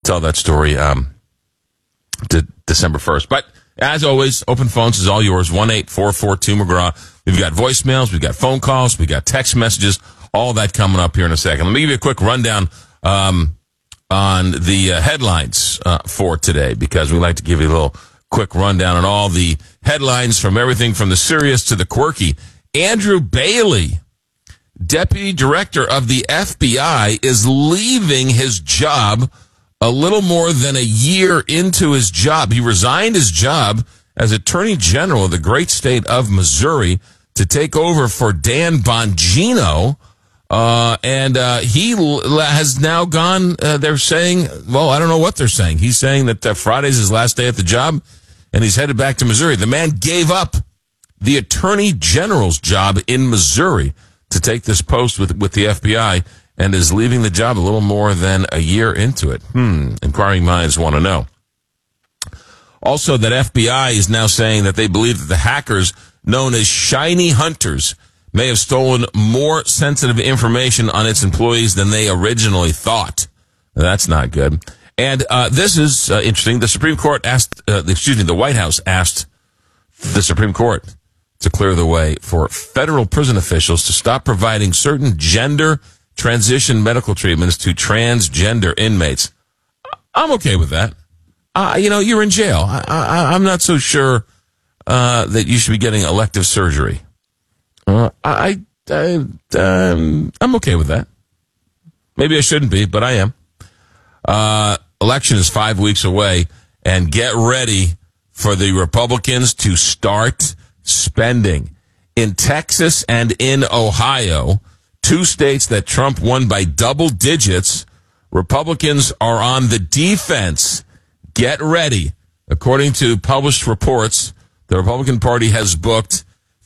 tell that story December 1st. But as always, open phones is all yours, 1-844-2-McGraw. We've got voicemails, we've got phone calls, we've got text messages, all that coming up here in a second. Let me give you a quick rundown on the headlines for today, because we like to give you a little quick rundown on all the headlines from everything from the serious to the quirky. Andrew Bailey, Deputy Director of the FBI, is leaving his job a little more than a year into his job. He resigned his job as Attorney General of the great state of Missouri to take over for Dan Bongino. And he has now gone, they're saying, well, I don't know what they're saying. He's saying that Friday's his last day at the job, and he's headed back to Missouri. The man gave up the Attorney General's job in Missouri to take this post with the FBI, and is leaving the job a little more than a year into it. Inquiring minds want to know. Also, that FBI is now saying that they believe that the hackers known as Shiny Hunters may have stolen more sensitive information on its employees than they originally thought. That's not good. And this is interesting. The Supreme Court the White House asked the Supreme Court to clear the way for federal prison officials to stop providing certain gender transition medical treatments to transgender inmates. I'm okay with that. You're in jail. I'm not so sure that you should be getting elective surgery. I'm okay with that. Maybe I shouldn't be, but I am. Election is 5 weeks away, and get ready for the Republicans to start spending. In Texas and in Ohio, 2 states that Trump won by double digits, Republicans are on the defense. Get ready. According to published reports, the Republican Party has booked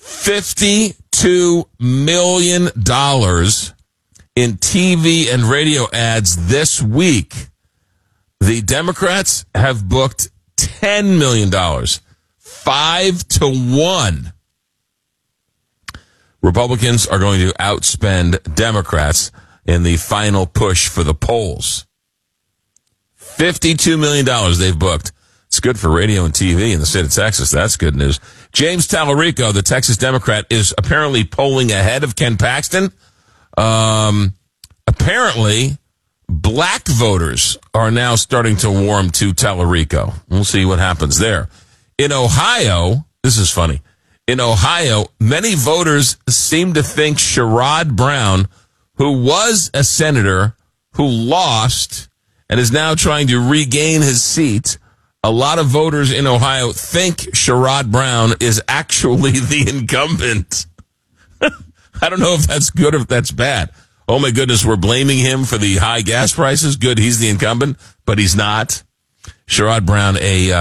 $52 million in TV and radio ads this week. The Democrats have booked $10 million, 5-1. Republicans are going to outspend Democrats in the final push for the polls. $52 million they've booked. It's good for radio and TV in the state of Texas. That's good news. James Tallarico, the Texas Democrat, is apparently polling ahead of Ken Paxton. Apparently, black voters are now starting to warm to Tallarico. We'll see what happens there. In Ohio, this is funny. In Ohio, many voters seem to think Sherrod Brown, who was a senator who lost and is now trying to regain his seat, a lot of voters in Ohio think Sherrod Brown is actually the incumbent. I don't know if that's good or if that's bad. Oh, my goodness, we're blaming him for the high gas prices. Good, he's the incumbent, but he's not. Sherrod Brown,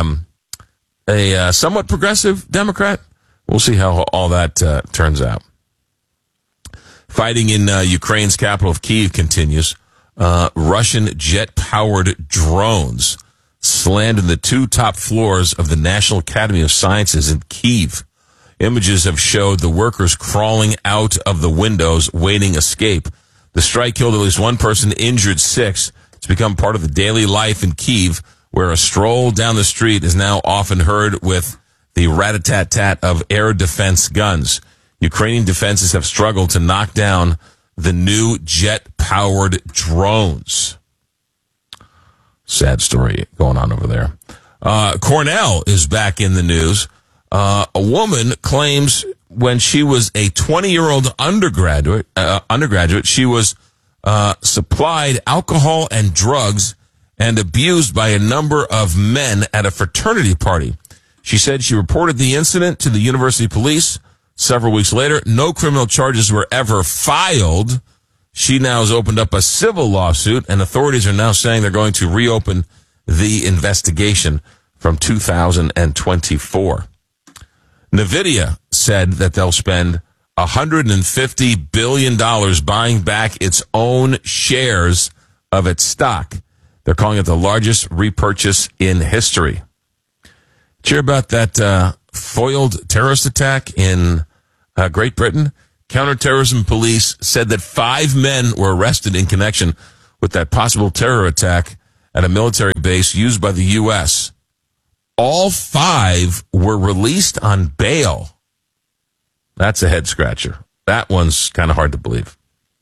a somewhat progressive Democrat. We'll see how all that turns out. Fighting in Ukraine's capital of Kyiv continues. Russian jet-powered drones landed in the 2 top floors of the National Academy of Sciences in Kyiv. Images have showed the workers crawling out of the windows, waiting escape. The strike killed at least 1 person, injured 6. It's become part of the daily life in Kyiv, where a stroll down the street is now often heard with the rat-a-tat-tat of air defense guns. Ukrainian defenses have struggled to knock down the new jet-powered drones. Sad story going on over there. Cornell is back in the news. A woman claims when she was a 20-year-old undergraduate, she was supplied alcohol and drugs and abused by a number of men at a fraternity party. She said she reported the incident to the university police. Several weeks later, no criminal charges were ever filed. She now has opened up a civil lawsuit, and authorities are now saying they're going to reopen the investigation from 2024. NVIDIA said that they'll spend $150 billion buying back its own shares of its stock. They're calling it the largest repurchase in history. Did you hear about that foiled terrorist attack in Great Britain? Counterterrorism police said that 5 men were arrested in connection with that possible terror attack at a military base used by the U.S. All 5 were released on bail. That's a head scratcher. That one's kind of hard to believe.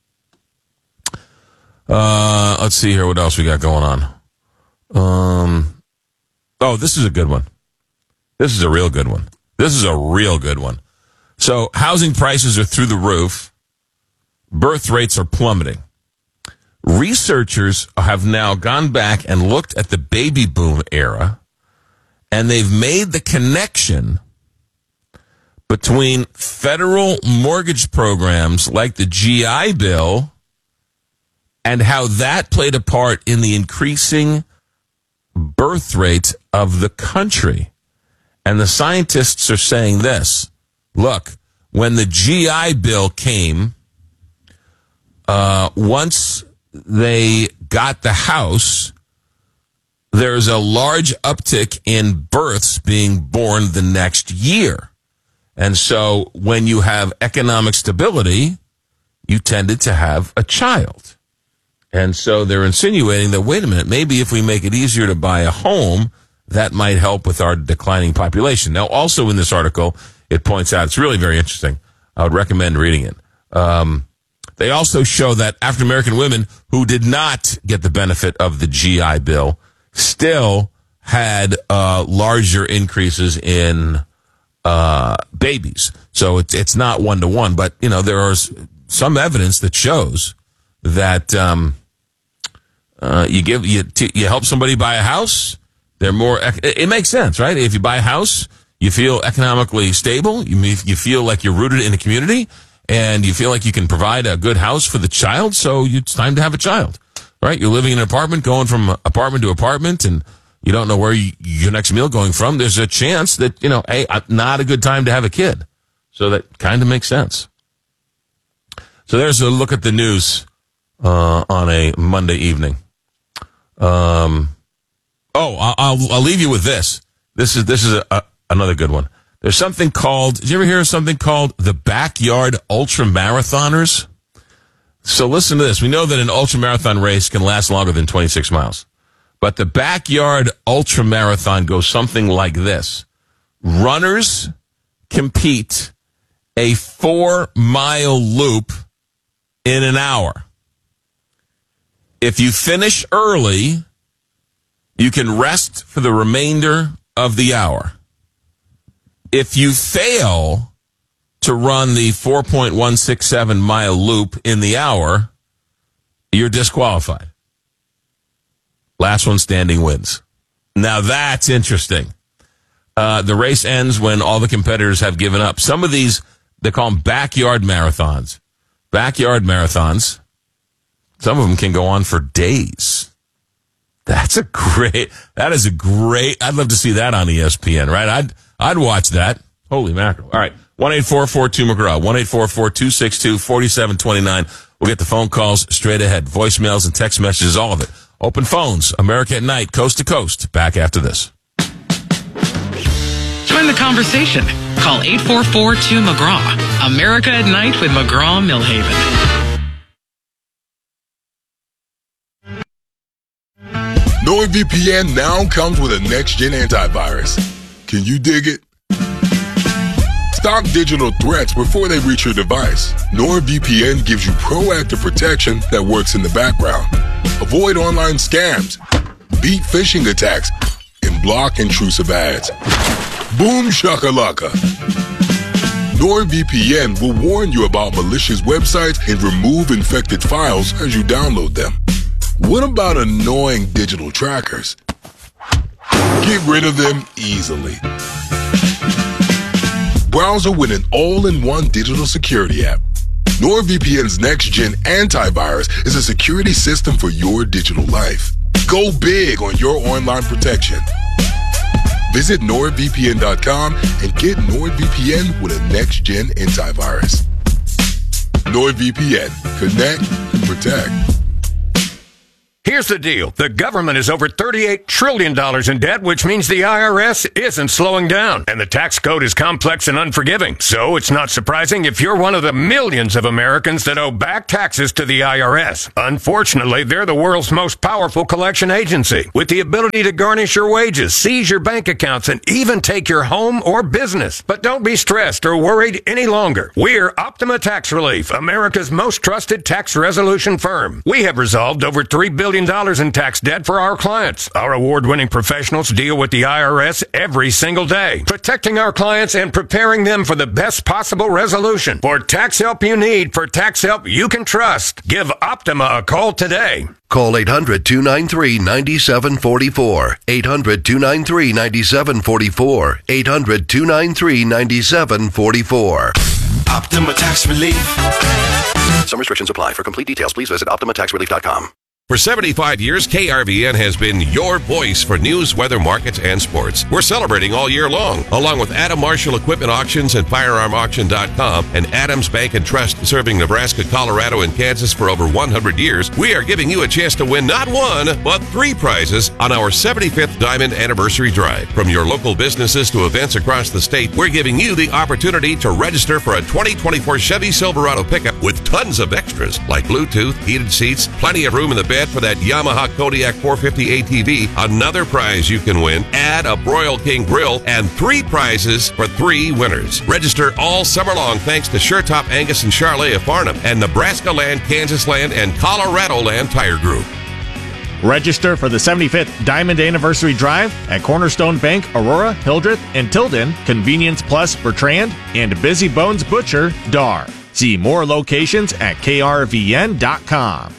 Let's see here. What else we got going on? This is a good one. This is a real good one. So housing prices are through the roof. Birth rates are plummeting. Researchers have now gone back and looked at the baby boom era, and they've made the connection between federal mortgage programs like the GI Bill and how that played a part in the increasing birth rate of the country. And the scientists are saying this. Look, when the GI Bill came, once they got the House, there's a large uptick in births being born the next year. And so when you have economic stability, you tended to have a child. And so they're insinuating that, wait a minute, maybe if we make it easier to buy a home, that might help with our declining population. Now, also in this article, it points out, it's really very interesting. I would recommend reading it. They also show that African-American women who did not get the benefit of the GI Bill still had larger increases in babies. So it's not one-to-one, but, you know, there is some evidence that shows that you help somebody buy a house, they're more, it makes sense, right? If you buy a house, you feel economically stable, you feel like you're rooted in a community, and you feel like you can provide a good house for the child, so it's time to have a child, right? You're living in an apartment, going from apartment to apartment, and you don't know where your next meal going from. There's a chance that, you know, hey, not a good time to have a kid. So that kind of makes sense. So there's a look at the news on a Monday evening. I'll leave you with this. This is another good one. There's something called, did you ever hear of something called the Backyard Ultra Marathoners? So listen to this. We know that an ultra marathon race can last longer than 26 miles. But the Backyard Ultra Marathon goes something like this. Runners compete a 4-mile loop in an hour. If you finish early, you can rest for the remainder of the hour. If you fail to run the 4.167 mile loop in the hour, you're disqualified. Last one standing wins. Now that's interesting. The race ends when all the competitors have given up. Some of these, they call them backyard marathons. Backyard marathons, some of them can go on for days. That is a great, I'd love to see that on ESPN, right? I'd watch that. Holy mackerel. All right. 1-844-2-McGraw. 1-844-262-4729. We'll get the phone calls straight ahead. Voicemails and text messages, all of it. Open phones. America at Night, coast to coast. Back after this. Join the conversation. Call 844-2-McGraw. America at Night with McGraw Millhaven. NordVPN now comes with a next-gen antivirus. Can you dig it? Stop digital threats before they reach your device. NordVPN gives you proactive protection that works in the background. Avoid online scams, beat phishing attacks, and block intrusive ads. Boom shakalaka. NordVPN will warn you about malicious websites and remove infected files as you download them. What about annoying digital trackers? Get rid of them easily. Browser with an all-in-one digital security app. NordVPN's next-gen antivirus is a security system for your digital life. Go big on your online protection. Visit NordVPN.com and get NordVPN with a next-gen antivirus. NordVPN. Connect and protect. Here's the deal. The government is over $38 trillion in debt, which means the IRS isn't slowing down. And the tax code is complex and unforgiving. So it's not surprising if you're one of the millions of Americans that owe back taxes to the IRS. Unfortunately, they're the world's most powerful collection agency, with the ability to garnish your wages, seize your bank accounts, and even take your home or business. But don't be stressed or worried any longer. We're Optima Tax Relief, America's most trusted tax resolution firm. We have resolved over $3 billion in tax debt for our clients. Our award-winning professionals deal with the IRS every single day, protecting our clients and preparing them for the best possible resolution. For tax help you need, for tax help you can trust, give Optima a call today. Call 800-293-9744. 800-293-9744. 800-293-9744. Optima Tax Relief. Some restrictions apply. For complete details, please visit OptimaTaxRelief.com. For 75 years, KRVN has been your voice for news, weather, markets, and sports. We're celebrating all year long, along with Adam Marshall Equipment Auctions and FirearmAuction.com and Adams Bank and Trust, serving Nebraska, Colorado, and Kansas for over 100 years. We are giving you a chance to win not one, but 3 prizes on our 75th Diamond Anniversary Drive. From your local businesses to events across the state, we're giving you the opportunity to register for a 2024 Chevy Silverado pickup with tons of extras like Bluetooth, heated seats, plenty of room in the bed for that Yamaha Kodiak 450 ATV. Another prize you can win, add a Broil King grill, and 3 prizes for 3 winners. Register all summer long thanks to SureTop Angus and Charlet of Farnham and Nebraska Land, Kansas Land, and Colorado Land Tire Group. Register for the 75th Diamond Anniversary Drive at Cornerstone Bank, Aurora, Hildreth, and Tilden, Convenience Plus, Bertrand, and Busy Bones Butcher, Dar. See more locations at krvn.com.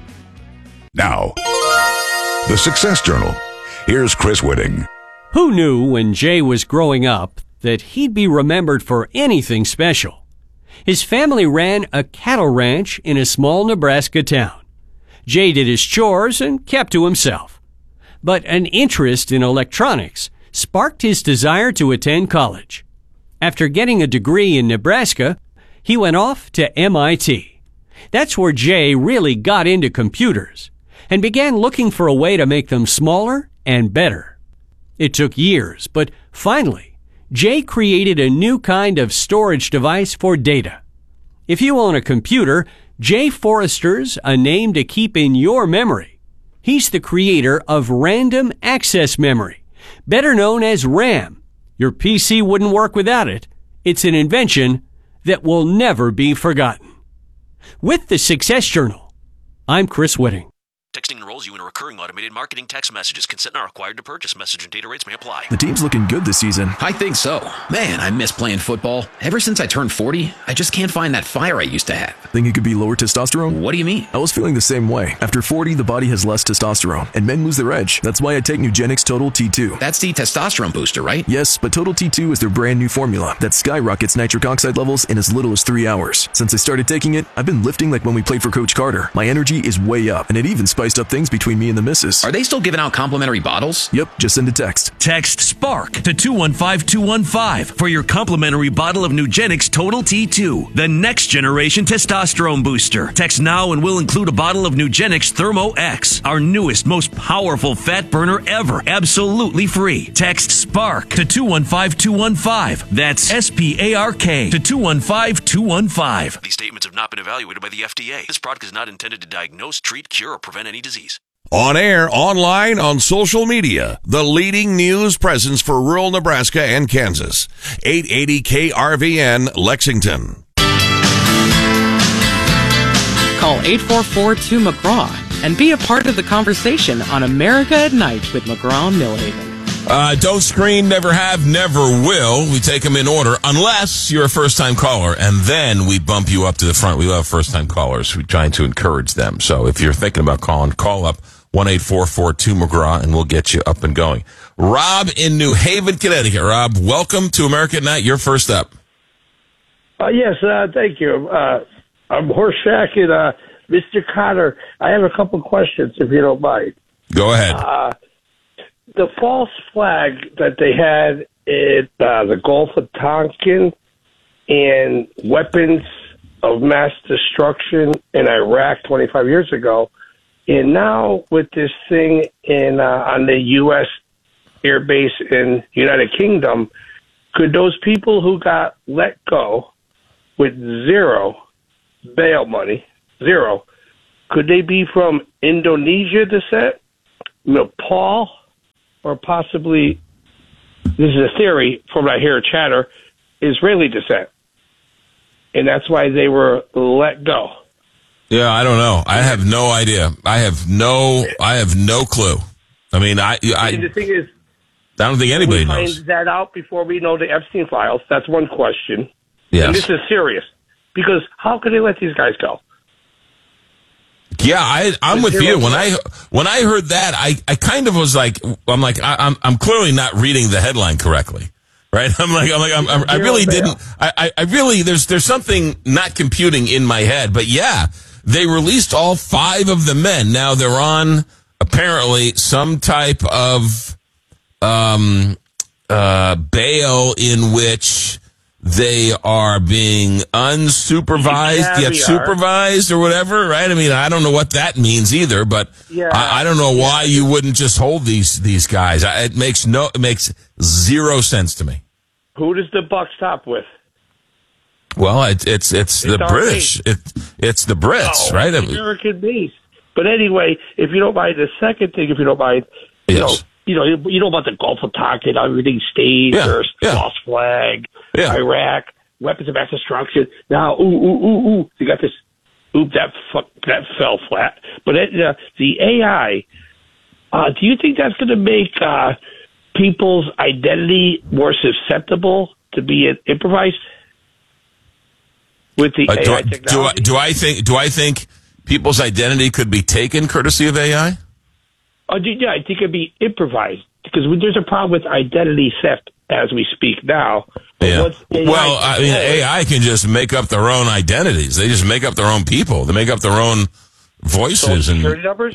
Now, the Success Journal. Here's Chris Whitting. Who knew when Jay was growing up that he'd be remembered for anything special? His family ran a cattle ranch in a small Nebraska town. Jay did his chores and kept to himself. But an interest in electronics sparked his desire to attend college. After getting a degree in Nebraska, he went off to MIT. That's where Jay really got into computers and began looking for a way to make them smaller and better. It took years, but finally, Jay created a new kind of storage device for data. If you own a computer, Jay Forrester's a name to keep in your memory. He's the creator of Random Access Memory, better known as RAM. Your PC wouldn't work without it. It's an invention that will never be forgotten. With the Success Journal, I'm Chris Whitting. Texting enrolls you in a recurring automated marketing text messages. Consent not required to purchase. Message and data rates may apply. The team's looking good this season. I think so. Man, I miss playing football. Ever since I turned 40, I just can't find that fire I used to have. Think it could be lower testosterone? What do you mean? I was feeling the same way. After 40, the body has less testosterone, and men lose their edge. That's why I take Nugenix Total T2. That's the testosterone booster, right? Yes, but Total T2 is their brand new formula that skyrockets nitric oxide levels in as little as 3 hours. Since I started taking it, I've been lifting like when we played for Coach Carter. My energy is way up, and it even spiced up things between me and the missus. Are they still giving out complimentary bottles? Yep, just send a text. Text SPARK to 215215 for your complimentary bottle of Nugenix Total T2, the next generation testosterone booster. Text now and we'll include a bottle of Nugenix Thermo X, our newest, most powerful fat burner ever, absolutely free. Text SPARK to 215215. That's SPARK to 215215. These statements have not been evaluated by the FDA. This product is not intended to diagnose, treat, cure, or prevent any disease. On air, online, on social media, the leading news presence for rural Nebraska and Kansas. 880 KRVN, Lexington. Call 844-2-McGraw and be a part of the conversation on America at Night with McGraw Millhaven. Don't screen, never have, never will. We take them in order, unless you're a first-time caller, and then we bump you up to the front. We love first-time callers. We're trying to encourage them. So if you're thinking about calling, call up 1-844-2-McGraw, and we'll get you up and going. Rob in New Haven, Connecticut. Rob, welcome to America at Night. You're first up. Yes, thank you. I'm Horseshack and Mr. Cotter. I have a couple questions, if you don't mind. Go ahead. The false flag that they had at the Gulf of Tonkin and weapons of mass destruction in Iraq 25 years ago, And now with this thing on the U.S. air base in United Kingdom, could those people who got let go with zero bail money, zero, could they be from Indonesia descent, Nepal, or possibly, this is a theory from what I hear chatter, Israeli descent? And that's why they were let go. Yeah, I don't know. I have no idea. I have no clue. I mean, the thing is, I don't think anybody knows. Find that out before we know the Epstein files. That's one question. Yes. And this is serious. Because how could they let these guys go? Yeah, I'm with you. When I heard that, I kind of was like, I'm clearly not reading the headline correctly. Right? I really didn't. I really, there's something not computing in my head, but yeah, they released all 5 of the men. Now they're on apparently some type of, bail in which they are being unsupervised yet supervised or whatever, right? I mean, I don't know what that means either, but I don't know why you wouldn't just hold these guys. It makes zero sense to me. Who does the buck stop with? Well, it's the British. It's the Brits, right? American base. But anyway, if you don't mind, the second thing, if you don't mind, you know about the Gulf of Tonkin, everything stays, there's lost flag, Iraq, weapons of mass destruction. Now, you got this. That fell flat. But the AI, do you think that's going to make people's identity more susceptible to be improvised with the AI technology? Do I think people's identity could be taken courtesy of AI? I think it could be improvised because there's a problem with identity theft as we speak now. Yeah. Well, I mean, AI can just make up their own identities. They just make up their own people. They make up their own voices. Social security numbers?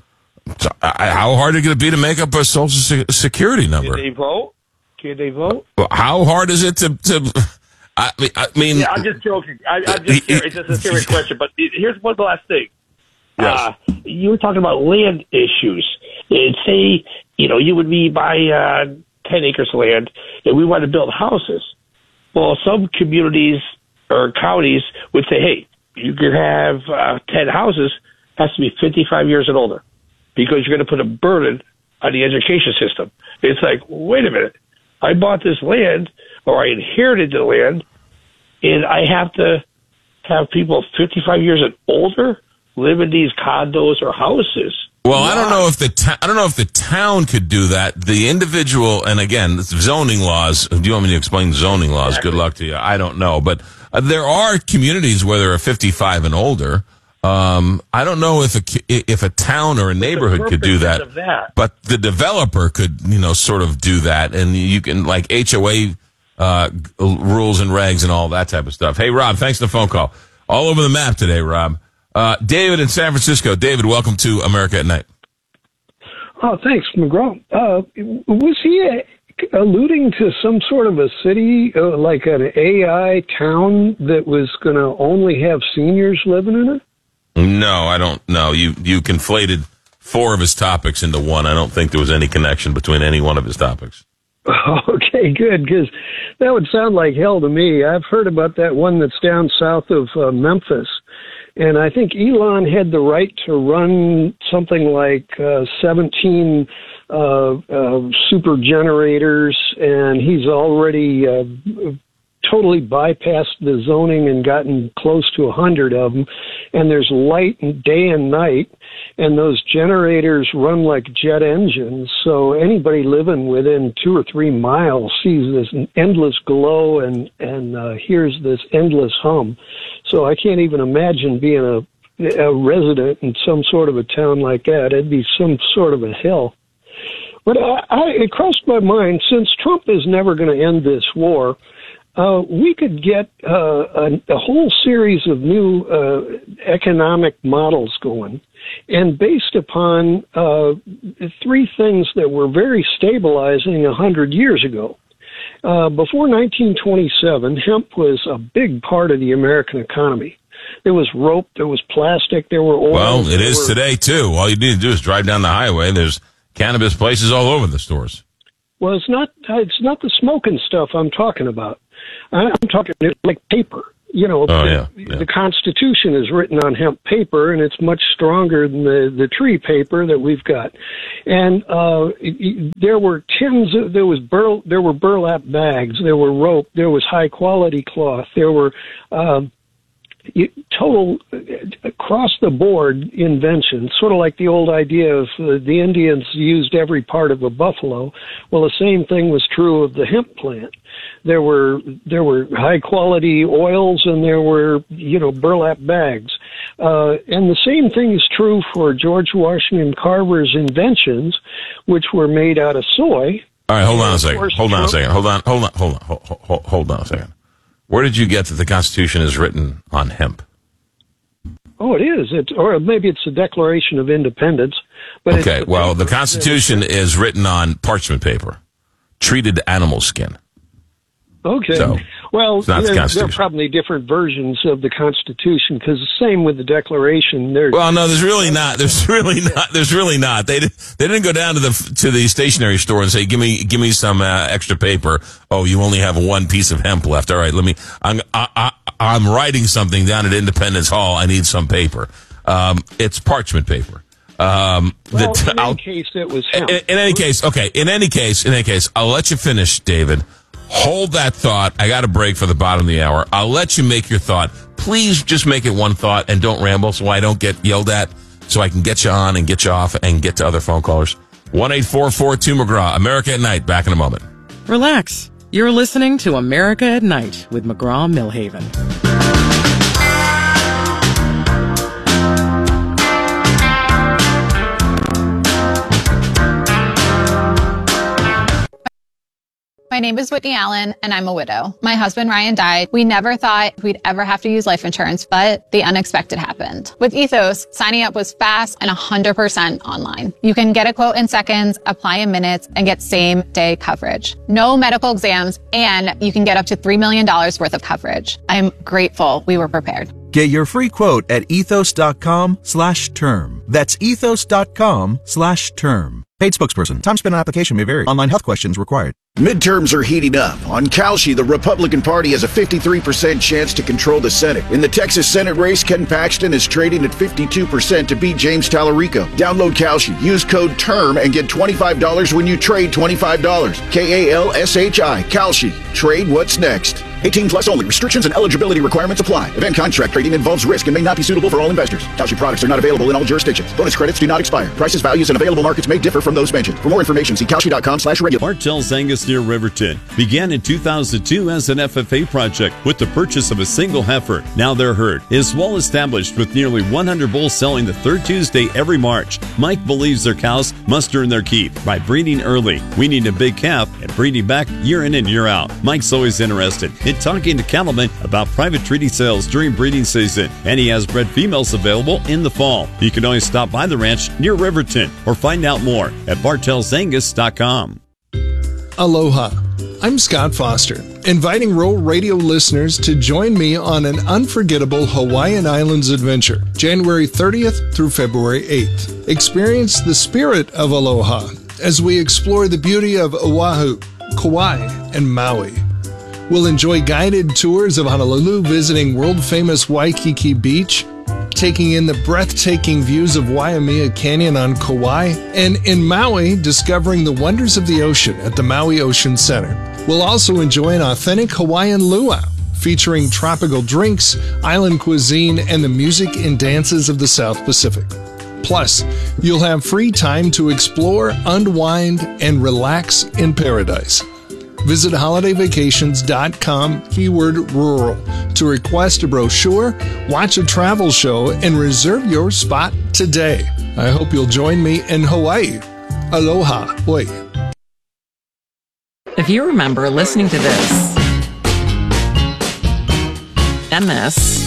How hard is it going to be to make up a social security number? Can they vote? How hard is it to I mean... Yeah, I'm just joking. I'm just serious. It's just a serious question. But here's one last thing. Yes. You were talking about land issues. And say, you would be by 10 acres of land, and we want to build houses. Well, some communities or counties would say, hey, you can have 10 houses, has to be 55 years and older, because you're going to put a burden on the education system. It's like, wait a minute. I bought this land, or I inherited the land, and I have to have people 55 years and older live in these condos or houses. Well, I don't know if the town could do that. The individual, and again, zoning laws. Do you want me to explain zoning laws? Exactly. Good luck to you. I don't know, but there are communities where there are 55 and older. I don't know if a town or a neighborhood could do that, but the developer could, sort of do that, and you can like HOA rules and regs and all that type of stuff. Hey, Rob, thanks for the phone call. All over the map today, Rob. David in San Francisco. David, welcome to America at Night. Oh, thanks, McGraw. Was he alluding to some sort of a city, like an AI town that was going to only have seniors living in it? No, I don't know. You conflated 4 of his topics into one. I don't think there was any connection between any one of his topics. Okay, good, because that would sound like hell to me. I've heard about that one that's down south of Memphis. And I think Elon had the right to run something like 17 super generators, and he's already totally bypassed the zoning and gotten close to 100 of them. And there's light day and night, and those generators run like jet engines. So anybody living within 2 or 3 miles sees this endless glow and hears this endless hum. So I can't even imagine being a resident in some sort of a town like that. It'd be some sort of a hell. But it crossed my mind, since Trump is never going to end this war, we could get a whole series of new economic models going, and based upon 3 things that were very stabilizing 100 years ago. Before 1927, hemp was a big part of the American economy. There was rope, there was plastic, there were oils. Well, it is today, too. All you need to do is drive down the highway. There's cannabis places all over the stores. Well, it's not the smoking stuff I'm talking about. I'm talking like paper. You know, the Constitution is written on hemp paper, and it's much stronger than the tree paper that we've got. And there were there were burlap bags, there were rope, there was high quality cloth, there were total across the board inventions, sort of like the old idea of the Indians used every part of a buffalo. Well, the same thing was true of the hemp plant. There were high quality oils, and there were, burlap bags. And the same thing is true for George Washington Carver's inventions, which were made out of soy. All right, hold on a second. Where did you get that the Constitution is written on hemp? Oh, it is. Or maybe it's the Declaration of Independence. But okay, well, the Constitution is written on parchment paper, treated animal skin. Okay. So, well, there are probably different versions of the Constitution, because the same with the Declaration. Well, no, there's really not. There's really not. They didn't go down to the stationery store and say, give me some extra paper. Oh, you only have one piece of hemp left. All right, I'm writing something down at Independence Hall. I need some paper. It's parchment paper. In any case, it was hemp. In any case, I'll let you finish, David. Hold that thought. I got a break for the bottom of the hour. I'll let you make your thought. Please just make it one thought and don't ramble so I don't get yelled at, so I can get you on and get you off and get to other phone callers. 1-844-2-McGraw. America at Night. Back in a moment. Relax. You're listening to America at Night with McGraw-Milhaven. My name is Whitney Allen, and I'm a widow. My husband, Ryan, died. We never thought we'd ever have to use life insurance, but the unexpected happened. With Ethos, signing up was fast and 100% online. You can get a quote in seconds, apply in minutes, and get same-day coverage. No medical exams, and you can get up to $3 million worth of coverage. I'm grateful we were prepared. Get your free quote at ethos.com/term. That's ethos.com/term. Paid spokesperson. Time spent on application may vary. Online health questions required. Midterms are heating up. On Kalshi, the Republican Party has a 53% chance to control the Senate. In the Texas Senate race, Ken Paxton is trading at 52% to beat James Tallarico. Download Kalshi, use code TERM, and get $25 when you trade $25. KALSHI. Kalshi. Trade what's next. 18 plus only. Restrictions and eligibility requirements apply. Event contract trading involves risk and may not be suitable for all investors. Kalshi products are not available in all jurisdictions. Bonus credits do not expire. Prices, values, and available markets may differ from those mentioned. For more information, see Kalshi.com/regular. Bartell's Angus near Riverton began in 2002 as an FFA project with the purchase of a single heifer. Now their herd is well established with nearly 100 bulls selling the third Tuesday every March. Mike believes their cows must earn their keep by breeding early, weaning a big calf, and breeding back year in and year out. Mike's always interested in talking to cattlemen about private treaty sales during breeding season, and he has bred females available in the fall. You can always stop by the ranch near Riverton or find out more at bartelsangus.com. Aloha. I'm Scott Foster, inviting Rural Radio listeners to join me on an unforgettable Hawaiian Islands adventure, January 30th through February 8th. Experience the spirit of aloha as we explore the beauty of Oahu, Kauai, and Maui. We'll enjoy guided tours of Honolulu, visiting world-famous Waikiki Beach, taking in the breathtaking views of Waimea Canyon on Kauai, and in Maui, discovering the wonders of the ocean at the Maui Ocean Center. We'll also enjoy an authentic Hawaiian luau, featuring tropical drinks, island cuisine, and the music and dances of the South Pacific. Plus, you'll have free time to explore, unwind, and relax in paradise. Visit holidayvacations.com /rural to request a brochure, watch a travel show, and reserve your spot today. I hope you'll join me in Hawaii. Aloha. Oi. If you remember listening to this, and this,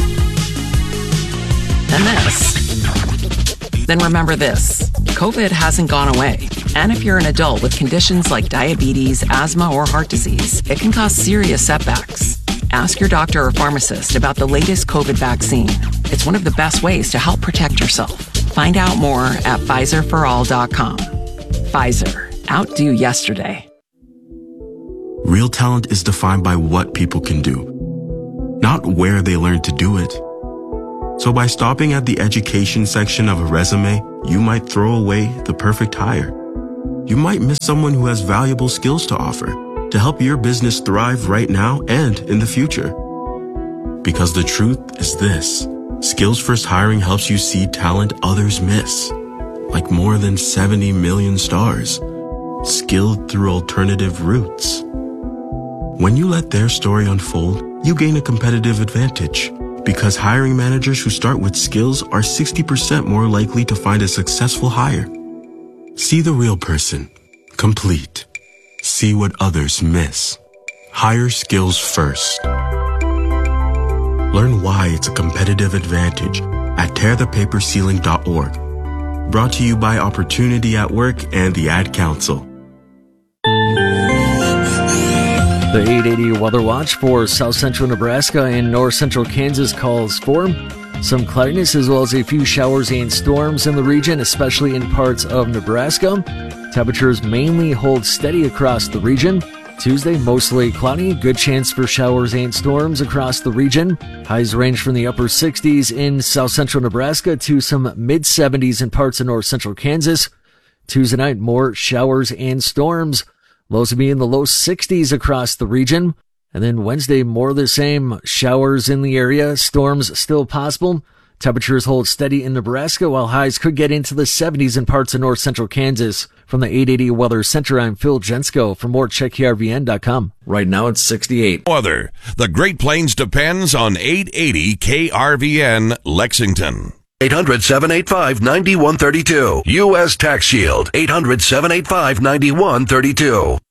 and this, then remember this. COVID hasn't gone away. And if you're an adult with conditions like diabetes, asthma, or heart disease, it can cause serious setbacks. Ask your doctor or pharmacist about the latest COVID vaccine. It's one of the best ways to help protect yourself. Find out more at PfizerForAll.com. Pfizer. Outdo yesterday. Real talent is defined by what people can do, not where they learn to do it. So by stopping at the education section of a resume, you might throw away the perfect hire. You might miss someone who has valuable skills to offer to help your business thrive right now and in the future. Because the truth is this: Skills First Hiring helps you see talent others miss, like more than 70 million stars, skilled through alternative routes. When you let their story unfold, you gain a competitive advantage, because hiring managers who start with skills are 60% more likely to find a successful hire. See the real person, complete. See what others miss. Hire skills first. Learn why it's a competitive advantage at tearthepaperceiling.org. Brought to you by Opportunity at Work and the Ad Council. The 880 Weather Watch for south central Nebraska and north central Kansas calls for some cloudiness as well as a few showers and storms in the region, especially in parts of Nebraska. Temperatures mainly hold steady across the region. Tuesday, mostly cloudy, good chance for showers and storms across the region. Highs range from the upper 60s in south central Nebraska to some mid 70s in parts of north central Kansas. Tuesday night, more showers and storms. Lows will be in the low 60s across the region. And then Wednesday, more of the same. Showers in the area, storms still possible. Temperatures hold steady in Nebraska, while highs could get into the 70s in parts of north central Kansas. From the 880 Weather Center, I'm Phil Jensko. For more, check KRVN.com. Right now, it's 68. Weather. The Great Plains depends on 880 KRVN Lexington. 800-785-9132. U.S. Tax Shield. 800-785-9132.